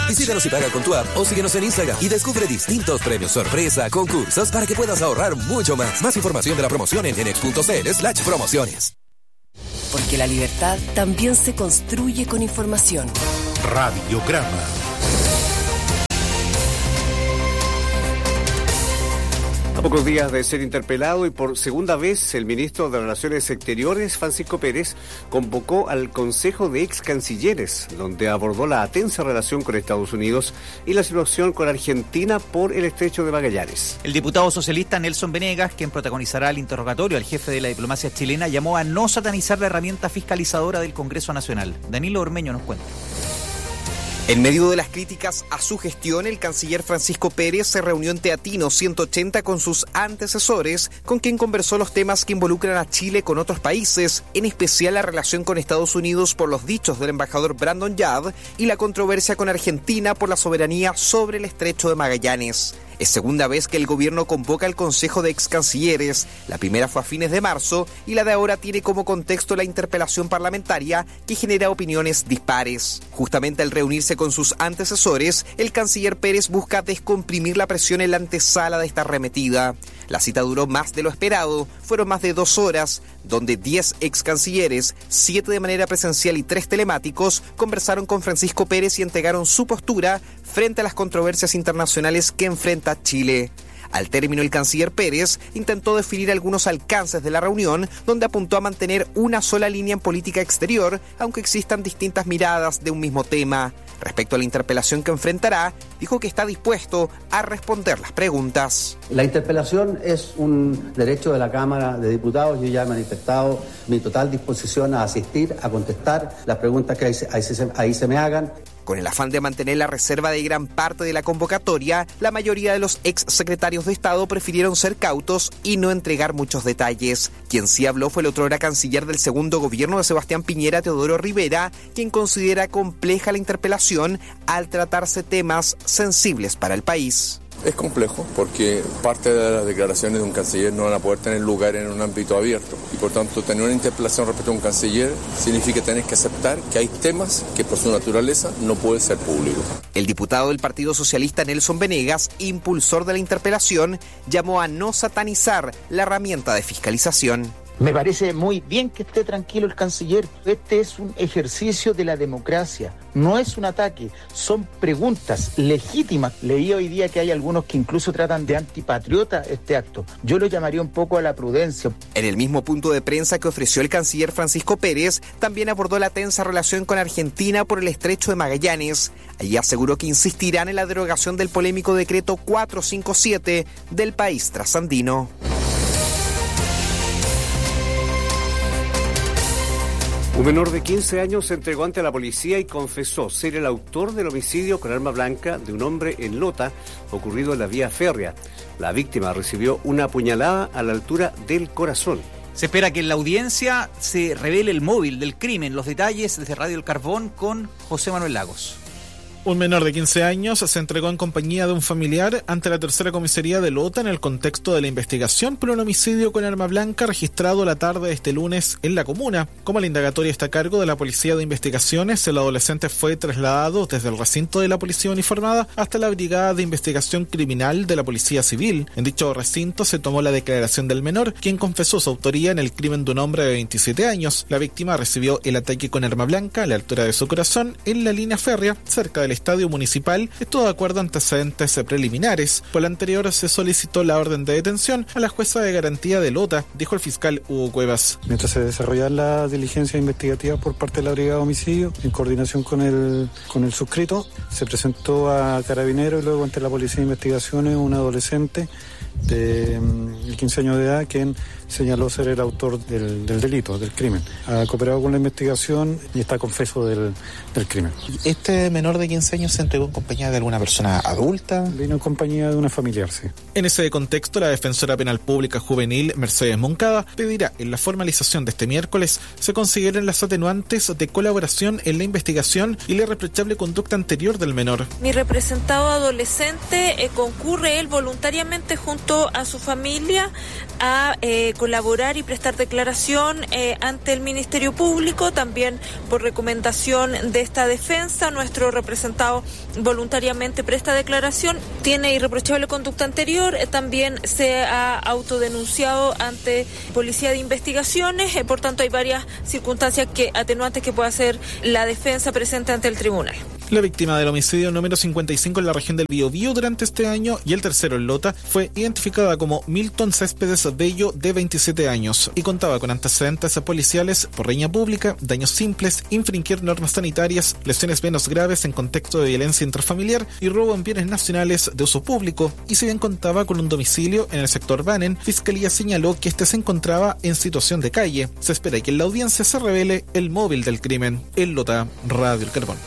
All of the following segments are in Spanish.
Visítanos y paga con tu app o síguenos en Instagram y descubre distintos premios sorpresa, concursos para que puedas ahorrar mucho más. Más información de la promoción en enex.cl/promociones. Porque la libertad también se construye con información. Radiograma. A pocos días de ser interpelado y por segunda vez, el ministro de Relaciones Exteriores, Francisco Pérez, convocó al Consejo de Ex Cancilleres, donde abordó la tensa relación con Estados Unidos y la situación con Argentina por el Estrecho de Magallanes. El diputado socialista Nelson Venegas, quien protagonizará el interrogatorio al jefe de la diplomacia chilena, llamó a no satanizar la herramienta fiscalizadora del Congreso Nacional. Danilo Ormeño nos cuenta. En medio de las críticas a su gestión, el canciller Francisco Pérez se reunió en Teatino 180 con sus antecesores, con quien conversó los temas que involucran a Chile con otros países, en especial la relación con Estados Unidos por los dichos del embajador Brandon Yard y la controversia con Argentina por la soberanía sobre el Estrecho de Magallanes. Es segunda vez que el gobierno convoca al Consejo de Ex Cancilleres. La primera fue a fines de marzo y la de ahora tiene como contexto la interpelación parlamentaria que genera opiniones dispares. Justamente al reunirse con sus antecesores, el canciller Pérez busca descomprimir la presión en la antesala de esta arremetida. La cita duró más de lo esperado, fueron más de 2 horas, donde 10 ex cancilleres, 7 de manera presencial y 3 telemáticos, conversaron con Francisco Pérez y entregaron su postura frente a las controversias internacionales que enfrenta Chile. Al término, el canciller Pérez intentó definir algunos alcances de la reunión, donde apuntó a mantener una sola línea en política exterior, aunque existan distintas miradas de un mismo tema. Respecto a la interpelación que enfrentará, dijo que está dispuesto a responder las preguntas. La interpelación es un derecho de la Cámara de Diputados. Yo ya he manifestado mi total disposición a asistir, a contestar las preguntas que ahí se me hagan. Con el afán de mantener la reserva de gran parte de la convocatoria, la mayoría de los ex secretarios de Estado prefirieron ser cautos y no entregar muchos detalles. Quien sí habló fue el otrora canciller del segundo gobierno de Sebastián Piñera, Teodoro Rivera, quien considera compleja la interpelación al tratarse temas sensibles para el país. Es complejo porque parte de las declaraciones de un canciller no van a poder tener lugar en un ámbito abierto y por tanto tener una interpelación respecto a un canciller significa tener que aceptar que hay temas que por su naturaleza no pueden ser públicos. El diputado del Partido Socialista Nelson Venegas, impulsor de la interpelación, llamó a no satanizar la herramienta de fiscalización. Me parece muy bien que esté tranquilo el canciller. Este es un ejercicio de la democracia, no es un ataque, son preguntas legítimas. Leí hoy día que hay algunos que incluso tratan de antipatriota este acto. Yo lo llamaría un poco a la prudencia. En el mismo punto de prensa que ofreció el canciller Francisco Pérez, también abordó la tensa relación con Argentina por el Estrecho de Magallanes. Allí aseguró que insistirán en la derogación del polémico decreto 457 del país trasandino. Un menor de 15 años se entregó ante la policía y confesó ser el autor del homicidio con arma blanca de un hombre en Lota, ocurrido en la vía férrea. La víctima recibió una puñalada a la altura del corazón. Se espera que en la audiencia se revele el móvil del crimen. Los detalles desde Radio El Carbón con José Manuel Lagos. Un menor de 15 años se entregó en compañía de un familiar ante la tercera comisaría de Lota en el contexto de la investigación por un homicidio con arma blanca registrado la tarde de este lunes en la comuna. Como la indagatoria está a cargo de la Policía de Investigaciones, el adolescente fue trasladado desde el recinto de la Policía Uniformada hasta la Brigada de Investigación Criminal de la Policía Civil. En dicho recinto se tomó la declaración del menor, quien confesó su autoría en el crimen de un hombre de 27 años. La víctima recibió el ataque con arma blanca a la altura de su corazón en la línea férrea, cerca del estadio municipal, esto de acuerdo a antecedentes preliminares. Por lo anterior se solicitó la orden de detención a la jueza de garantía de Lota, dijo el fiscal Hugo Cuevas. Mientras se desarrolla la diligencia investigativa por parte de la Brigada de Homicidio, en coordinación con el suscrito, se presentó a Carabineros y luego ante la Policía de Investigaciones un adolescente de 15 años de edad quien señaló ser el autor del delito, del crimen. Ha cooperado con la investigación y está confeso del crimen. ¿Este menor de 15 años se entregó en compañía de alguna persona adulta? Vino en compañía de una familiar, sí. En ese contexto, la defensora penal pública juvenil Mercedes Moncada pedirá en la formalización de este miércoles se consideren las atenuantes de colaboración en la investigación y la irreprochable conducta anterior del menor. Mi representado adolescente concurre él voluntariamente junto a su familia a colaborar y prestar declaración ante el Ministerio Público. También por recomendación de esta defensa, nuestro representado voluntariamente presta declaración, tiene irreprochable conducta anterior, también se ha autodenunciado ante Policía de Investigaciones, por tanto hay varias circunstancias atenuantes que puede hacer la defensa presente ante el tribunal. La víctima del homicidio número 55 en la región del Biobío durante este año y el tercero en Lota fue identificada como Milton Céspedes Bello, de 27 años, y contaba con antecedentes policiales por riña pública, daños simples, infringir normas sanitarias, lesiones menos graves en contexto de violencia intrafamiliar y robo en bienes nacionales de uso público. Y si bien contaba con un domicilio en el sector Banen, Fiscalía señaló que este se encontraba en situación de calle. Se espera que en la audiencia se revele el móvil del crimen. En Lota, Radio El Carbón.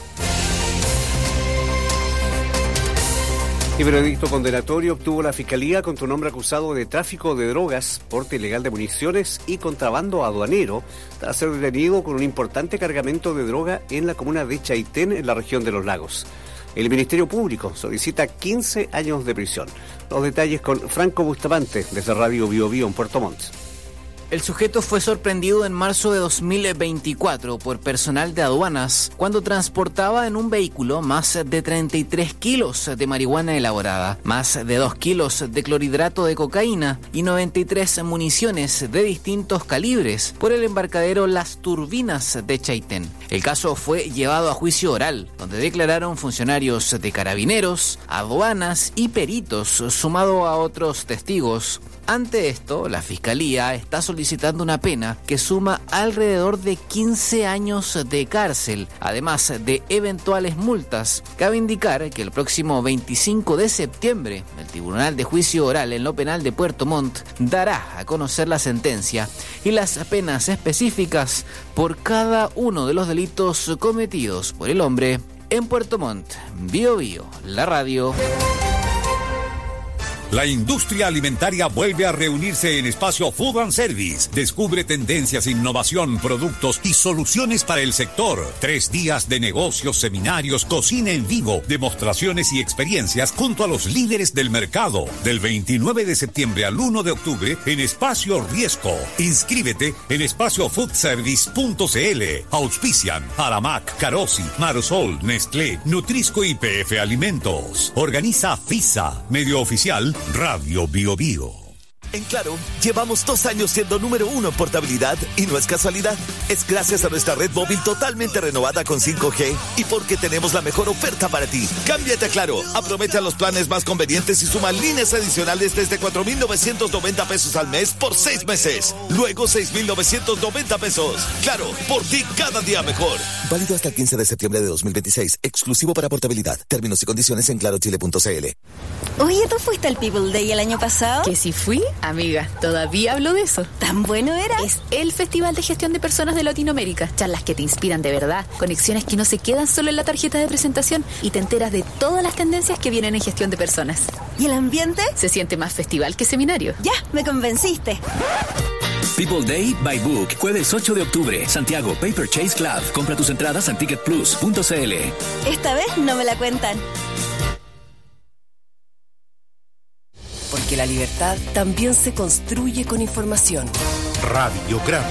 Y veredicto condenatorio obtuvo la Fiscalía contra un hombre acusado de tráfico de drogas, porte ilegal de municiones y contrabando aduanero, tras ser detenido con un importante cargamento de droga en la comuna de Chaitén, en la región de Los Lagos. El Ministerio Público solicita 15 años de prisión. Los detalles con Franco Bustamante, desde Radio Biobío en Puerto Montt. El sujeto fue sorprendido en marzo de 2024 por personal de aduanas cuando transportaba en un vehículo más de 33 kilos de marihuana elaborada, más de 2 kilos de clorhidrato de cocaína y 93 municiones de distintos calibres por el embarcadero Las Turbinas de Chaitén. El caso fue llevado a juicio oral, donde declararon funcionarios de carabineros, aduanas y peritos, sumado a otros testigos. Ante esto, la Fiscalía está solicitando una pena que suma alrededor de 15 años de cárcel, además de eventuales multas. Cabe indicar que el próximo 25 de septiembre, el Tribunal de Juicio Oral en lo Penal de Puerto Montt dará a conocer la sentencia y las penas específicas por cada uno de los delitos cometidos por el hombre en Puerto Montt. Biobío, la radio. La industria alimentaria vuelve a reunirse en Espacio Food and Service. Descubre tendencias, innovación, productos y soluciones para el sector. 3 días de negocios, seminarios, cocina en vivo, demostraciones y experiencias junto a los líderes del mercado. Del 29 de septiembre al 1 de octubre en Espacio Riesco. Inscríbete en espaciofoodservice.cl. Auspician Aramac, Carosi, Marosol, Nestlé, Nutrisco y PF Alimentos. Organiza FISA, medio oficial Radio Biobío. En Claro, llevamos 2 años siendo número 1 en portabilidad y no es casualidad. Es gracias a nuestra red móvil totalmente renovada con 5G y porque tenemos la mejor oferta para ti. Cámbiate a Claro, aprovecha los planes más convenientes y suma líneas adicionales desde 4,990 pesos al mes por 6 meses. Luego 6,990 pesos. Claro, por ti cada día mejor. Válido hasta el 15 de septiembre de 2026. Exclusivo para portabilidad. Términos y condiciones en clarochile.cl. Oye, ¿tú fuiste al People Day el año pasado? Que si fui, amiga, todavía hablo de eso. ¿Tan bueno era? Es el Festival de Gestión de Personas de Latinoamérica. Charlas que te inspiran de verdad, conexiones que no se quedan solo en la tarjeta de presentación y te enteras de todas las tendencias que vienen en gestión de personas. ¿Y el ambiente? Se siente más festival que seminario. Ya, me convenciste. People Day by Book, jueves 8 de octubre, Santiago, Paper Chase Club. Compra tus entradas en ticketplus.cl. Esta vez no me la cuentan. Porque la libertad también se construye con información. Radiograma.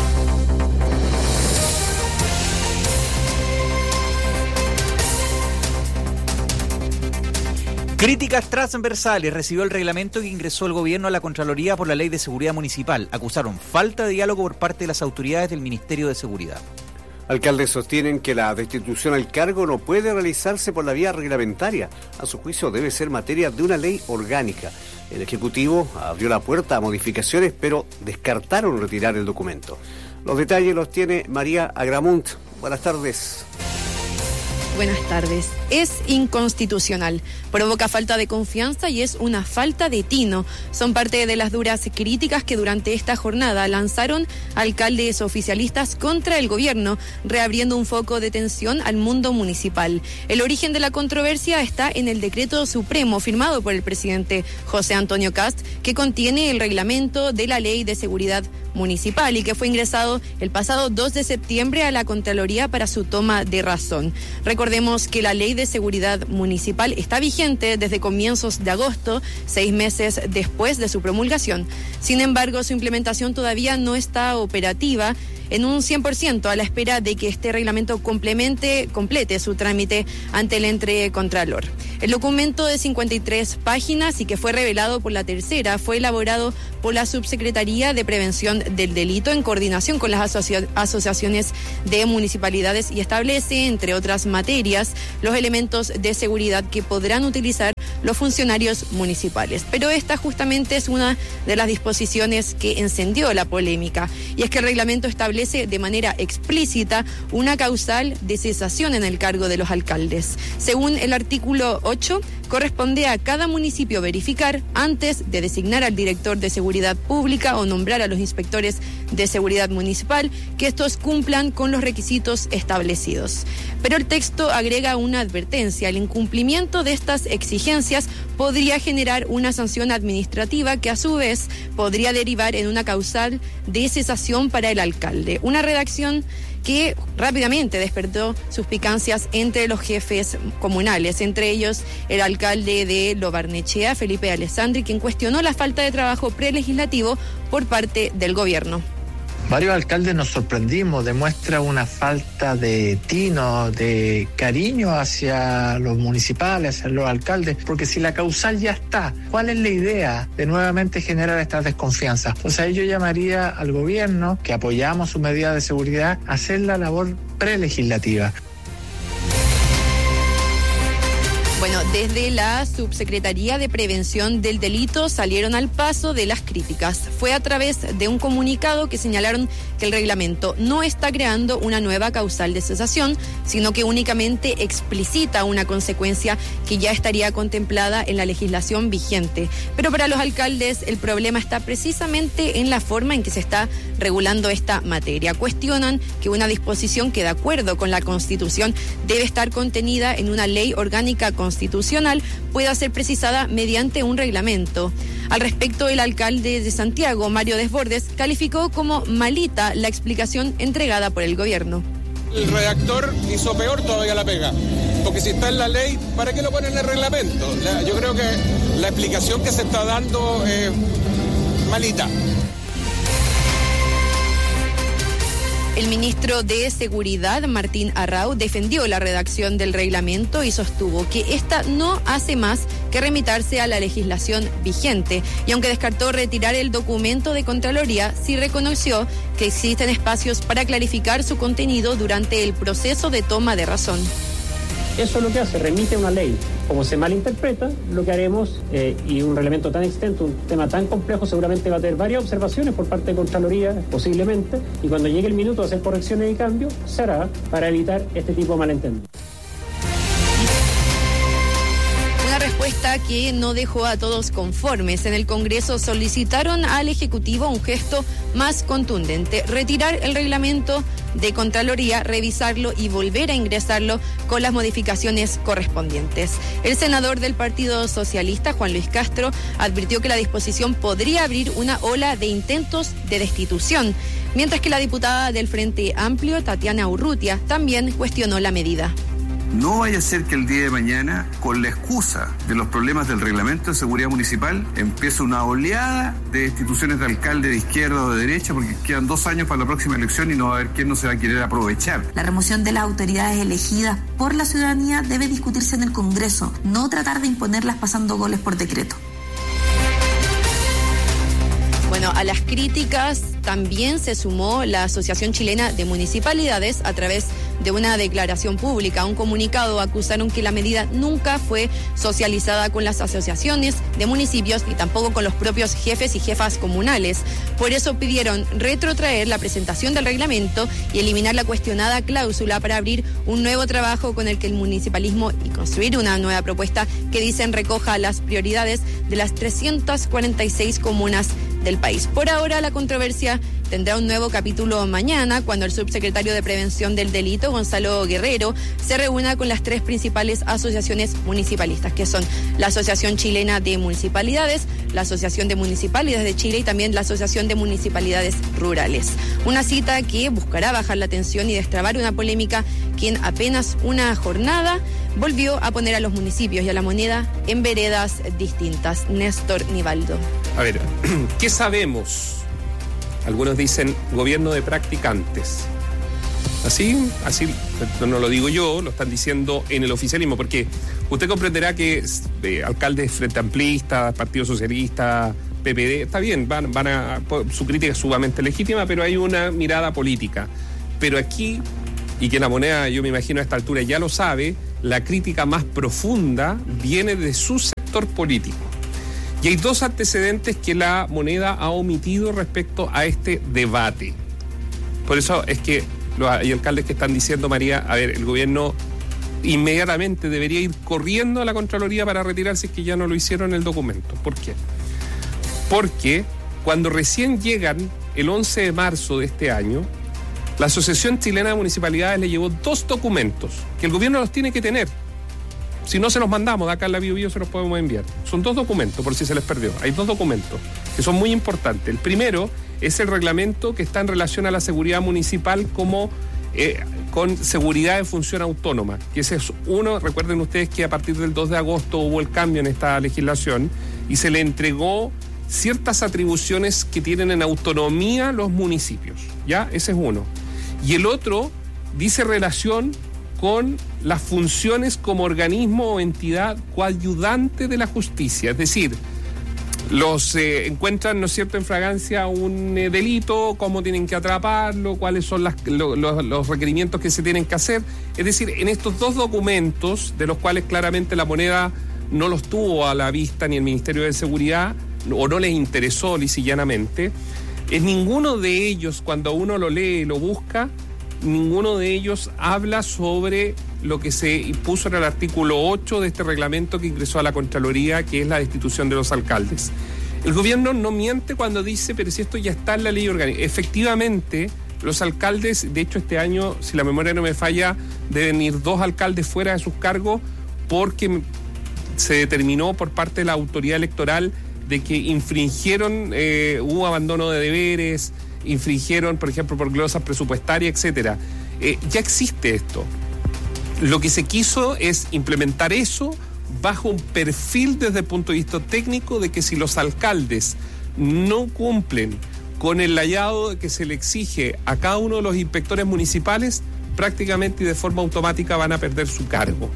Críticas transversales recibió el reglamento que ingresó el gobierno a la Contraloría por la Ley de Seguridad Municipal. Acusaron falta de diálogo por parte de las autoridades del Ministerio de Seguridad. Alcaldes sostienen que la destitución al cargo no puede realizarse por la vía reglamentaria. A su juicio debe ser materia de una ley orgánica. El Ejecutivo abrió la puerta a modificaciones, pero descartaron retirar el documento. Los detalles los tiene María Agramunt. Buenas tardes. Buenas tardes. Es inconstitucional, provoca falta de confianza y es una falta de tino. Son parte de las duras críticas que durante esta jornada lanzaron alcaldes oficialistas contra el gobierno, reabriendo un foco de tensión al mundo municipal. El origen de la controversia está en el decreto supremo firmado por el presidente José Antonio Kast, que contiene el reglamento de la Ley de Seguridad Municipal y que fue ingresado el pasado 2 de septiembre a la Contraloría para su toma de razón. Recordemos Recordemos que la Ley de Seguridad Municipal está vigente desde comienzos de agosto, 6 meses después de su promulgación. Sin embargo, su implementación todavía no está operativa en un 100% a la espera de que este reglamento complete su trámite ante el ente contralor. El documento de 53 páginas y que fue revelado por la tercera fue elaborado por la Subsecretaría de Prevención del Delito en coordinación con las asociaciones de municipalidades y establece, entre otras materias, los elementos de seguridad que podrán utilizar los funcionarios municipales. Pero esta justamente es una de las disposiciones que encendió la polémica, y es que el reglamento establece de manera explícita una causal de cesación en el cargo de los alcaldes. Según el artículo 8, corresponde a cada municipio verificar, antes de designar al director de seguridad pública o nombrar a los inspectores de seguridad municipal, que estos cumplan con los requisitos establecidos. Pero el texto agrega una advertencia: el incumplimiento de estas exigencias podría generar una sanción administrativa que a su vez podría derivar en una causal de cesación para el alcalde. Una redacción que rápidamente despertó suspicacias entre los jefes comunales, entre ellos el alcalde de Lo Barnechea, Felipe Alessandri, quien cuestionó la falta de trabajo prelegislativo por parte del gobierno. Varios alcaldes nos sorprendimos, demuestra una falta de tino, de cariño hacia los municipales, hacia los alcaldes, porque si la causal ya está, ¿cuál es la idea de nuevamente generar esta desconfianza? Entonces ahí yo llamaría al gobierno, que apoyamos su medida de seguridad, a hacer la labor prelegislativa. Bueno, desde la Subsecretaría de Prevención del Delito salieron al paso de las críticas. Fue a través de un comunicado que señalaron que el reglamento no está creando una nueva causal de cesación, sino que únicamente explicita una consecuencia que ya estaría contemplada en la legislación vigente. Pero para los alcaldes el problema está precisamente en la forma en que se está regulando esta materia. Cuestionan que una disposición que, de acuerdo con la Constitución, debe estar contenida en una ley orgánica constitucional, pueda ser precisada mediante un reglamento. Al respecto, el alcalde de Santiago, Mario Desbordes, calificó como malita la explicación entregada por el gobierno. El redactor hizo peor todavía la pega, porque si está en la ley, ¿para qué lo ponen en el reglamento? Yo creo que la explicación que se está dando es malita. El ministro de Seguridad, Martín Arrau, defendió la redacción del reglamento y sostuvo que esta no hace más que remitirse a la legislación vigente. Y aunque descartó retirar el documento de Contraloría, sí reconoció que existen espacios para clarificar su contenido durante el proceso de toma de razón. Eso es lo que hace, remite una ley. Como se malinterpreta, lo que haremos, y un reglamento tan extenso, un tema tan complejo, seguramente va a tener varias observaciones por parte de Contraloría, posiblemente, y cuando llegue el minuto de hacer correcciones y cambios, se hará para evitar este tipo de malentendidos. Una respuesta que no dejó a todos conformes. En el Congreso solicitaron al Ejecutivo un gesto más contundente: retirar el reglamento de Contraloría, revisarlo y volver a ingresarlo con las modificaciones correspondientes. El senador del Partido Socialista, Juan Luis Castro, advirtió que la disposición podría abrir una ola de intentos de destitución, mientras que la diputada del Frente Amplio, Tatiana Urrutia, también cuestionó la medida. No vaya a ser que el día de mañana, con la excusa de los problemas del reglamento de seguridad municipal, empiece una oleada de destituciones de alcalde de izquierda o de derecha, porque quedan 2 años para la próxima elección y no va a haber quién no se va a querer aprovechar. La remoción de las autoridades elegidas por la ciudadanía debe discutirse en el Congreso, no tratar de imponerlas pasando goles por decreto. Bueno, a las críticas también se sumó la Asociación Chilena de Municipalidades a través de una declaración pública. Un comunicado acusaron que la medida nunca fue socializada con las asociaciones de municipios ni tampoco con los propios jefes y jefas comunales. Por eso pidieron retrotraer la presentación del reglamento y eliminar la cuestionada cláusula para abrir un nuevo trabajo con el que el municipalismo y construir una nueva propuesta que dicen recoja las prioridades de las 346 comunas del país. Por ahora la controversia tendrá un nuevo capítulo mañana, cuando el subsecretario de Prevención del Delito, Gonzalo Guerrero, se reúna con las 3 principales asociaciones municipalistas, que son la Asociación Chilena de Municipalidades, la Asociación de Municipalidades de Chile y también la Asociación de Municipalidades Rurales. Una cita que buscará bajar la tensión y destrabar una polémica que en apenas una jornada volvió a poner a los municipios y a la moneda en veredas distintas. Néstor Nivaldo. A ver, ¿qué sabemos? Algunos dicen gobierno de practicantes. Así no lo digo yo, lo están diciendo en el oficialismo, porque usted comprenderá que alcaldes frente amplistas, Partido Socialista, PPD, está bien, su crítica es sumamente legítima, pero hay una mirada política. Pero aquí, y que la moneda, yo me imagino a esta altura ya lo sabe, la crítica más profunda viene de su sector político. Y hay 2 antecedentes que la moneda ha omitido respecto a este debate. Por eso es que hay alcaldes que están diciendo, María, a ver, el gobierno inmediatamente debería ir corriendo a la Contraloría para retirar si es que ya no lo hicieron en el documento. ¿Por qué? Porque cuando recién llegan el 11 de marzo de este año, la Asociación Chilena de Municipalidades le llevó 2 documentos que el gobierno los tiene que tener. Si no se los mandamos, de acá en la Bio Bio se los podemos enviar. Son 2 documentos, por si se les perdió. Hay 2 documentos que son muy importantes. El primero es el reglamento que está en relación a la seguridad municipal como con seguridad de función autónoma. Que ese es uno, recuerden ustedes que a partir del 2 de agosto hubo el cambio en esta legislación y se le entregó ciertas atribuciones que tienen en autonomía los municipios. ¿Ya? Ese es uno. Y el otro dice relación con las funciones como organismo o entidad coayudante de la justicia. Es decir, los encuentran, ¿no es cierto?, en fragancia un delito, cómo tienen que atraparlo, cuáles son los requerimientos que se tienen que hacer. Es decir, en estos 2 documentos, de los cuales claramente la moneda no los tuvo a la vista ni el Ministerio de Seguridad, o no les interesó lisa y llanamente, en ninguno de ellos, cuando uno lo lee y lo busca, ninguno de ellos habla sobre lo que se impuso en el artículo 8 de este reglamento que ingresó a la Contraloría, que es la destitución de los alcaldes. El gobierno no miente cuando dice, pero si esto ya está en la ley orgánica. Efectivamente, los alcaldes, de hecho este año, si la memoria no me falla, deben ir 2 alcaldes fuera de sus cargos porque se determinó por parte de la autoridad electoral de que infringieron, hubo abandono de deberes, infringieron, por ejemplo, por glosas presupuestarias, etcétera. Ya existe esto. Lo que se quiso es implementar eso bajo un perfil desde el punto de vista técnico de que si los alcaldes no cumplen con el layado que se le exige a cada uno de los inspectores municipales, prácticamente y de forma automática van a perder su cargo.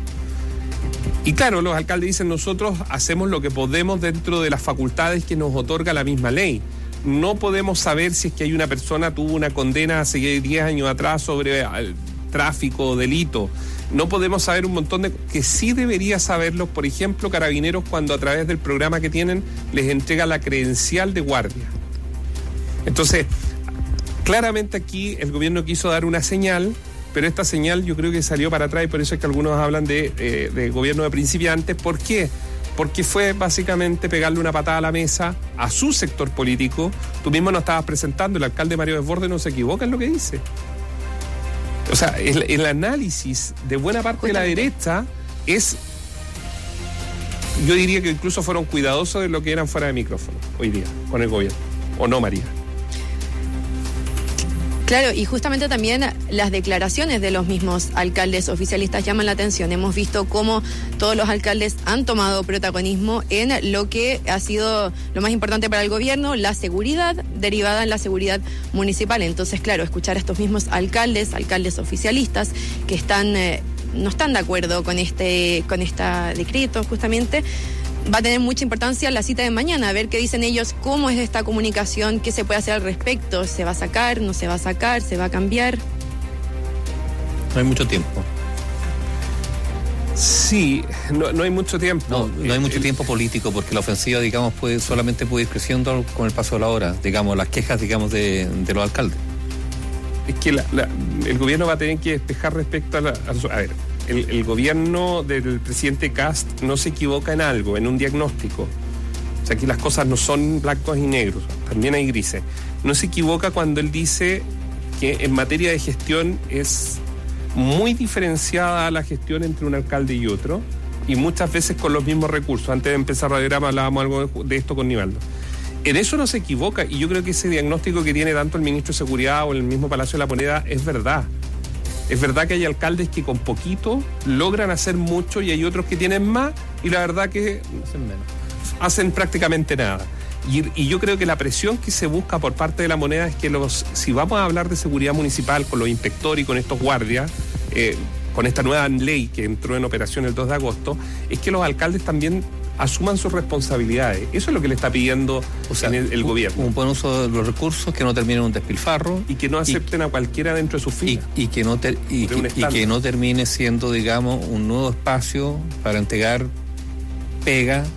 Y claro, los alcaldes dicen, nosotros hacemos lo que podemos dentro de las facultades que nos otorga la misma ley. No podemos saber si es que hay una persona tuvo una condena hace 10 años atrás sobre tráfico o delito. No podemos saber un montón de... que sí debería saberlo, por ejemplo, Carabineros, cuando a través del programa que tienen les entrega la credencial de guardia. Entonces, claramente aquí el gobierno quiso dar una señal, pero esta señal yo creo que salió para atrás y por eso es que algunos hablan de gobierno de principiantes. ¿Por qué? Porque fue básicamente pegarle una patada a la mesa a su sector político. Tú mismo nos estabas presentando, el alcalde Mario Desbordes no se equivoca en lo que dice. O sea, el análisis de buena parte de la derecha es, yo diría que incluso fueron cuidadosos de lo que eran fuera de micrófono hoy día con el gobierno. ¿O no, María? Claro, y justamente también las declaraciones de los mismos alcaldes oficialistas llaman la atención. Hemos visto cómo todos los alcaldes han tomado protagonismo en lo que ha sido lo más importante para el gobierno, la seguridad, derivada en la seguridad municipal. Entonces, claro, escuchar a estos mismos alcaldes oficialistas que no están de acuerdo con este decreto justamente, va a tener mucha importancia la cita de mañana, a ver qué dicen ellos, cómo es esta comunicación, qué se puede hacer al respecto, ¿se va a sacar, no se va a sacar, se va a cambiar? No hay mucho tiempo. Sí, no hay mucho tiempo. No hay mucho tiempo político, porque la ofensiva, digamos, solamente puede ir creciendo con el paso de la hora, digamos, las quejas, digamos, de los alcaldes. Es que el gobierno va a tener que despejar respecto a ver, el gobierno del presidente Kast no se equivoca en algo, en un diagnóstico. O sea, aquí las cosas no son blancos y negros, también hay grises. no se equivoca cuando él dice que en materia de gestión es muy diferenciada la gestión entre un alcalde y otro, y muchas veces con los mismos recursos. Antes de empezar Radiograma hablábamos algo de esto con Nivaldo. En eso no se equivoca, y yo creo que ese diagnóstico que tiene tanto el ministro de Seguridad o el mismo Palacio de la Moneda es verdad. Es verdad que hay alcaldes que con poquito logran hacer mucho y hay otros que tienen más y la verdad que hacen prácticamente nada. Y yo creo que la presión que se busca por parte de la Moneda es que si vamos a hablar de seguridad municipal con los inspectores y con estos guardias, con esta nueva ley que entró en operación el 2 de agosto, es que los alcaldes también asuman sus responsabilidades. Eso es lo que le está pidiendo el gobierno. Un buen uso de los recursos, que no termine en un despilfarro. Y que no acepten a cualquiera dentro de sus filas. Y que no termine siendo, digamos, un nuevo espacio para entregar pega